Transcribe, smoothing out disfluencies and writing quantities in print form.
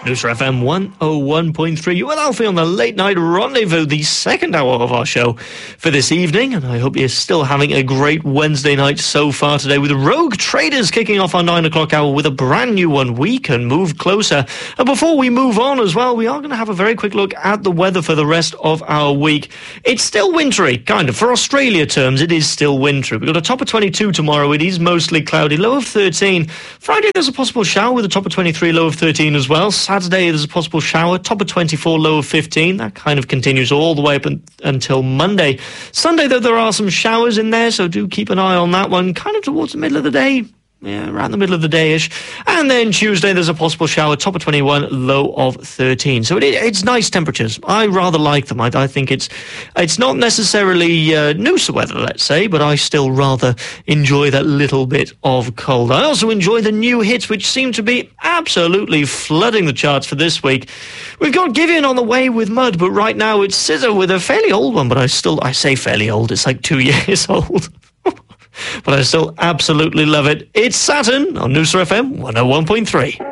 Noosa FM 101.3 with Alfie on the Late Night Rendezvous, the second hour of our show for this evening. And I hope you're still having a great Wednesday night so far today, with Rogue Traders kicking off our 9 o'clock hour with a brand new one, We Can Move Closer. And before we move on as well, we are going to have a very quick look at the weather for the rest of our week. It's still wintry, kind of. For Australia terms, it is still wintry. We've got a top of 22 tomorrow. It is mostly cloudy, low of 13. Friday, there's a possible shower with a top of 23, low of 13 as well. Saturday, there's a possible shower, top of 24, low of 15. That kind of continues all the way up until Monday. Sunday, though, there are some showers in there, so do keep an eye on that one, kind of towards the middle of the day. Yeah, around the middle of the day-ish. And then Tuesday, there's a possible shower, top of 21, low of 13. So it's nice temperatures. I rather like them. I think it's not necessarily Noosa weather, let's say, but I still rather enjoy that little bit of cold. I also enjoy the new hits, which seem to be absolutely flooding the charts for this week. We've got Giveon on the way with Mud, but right now it's SZA with a fairly old one, but I say fairly old. It's like 2 years old. But I still absolutely love it. It's Saturn on Noosa FM 101.3.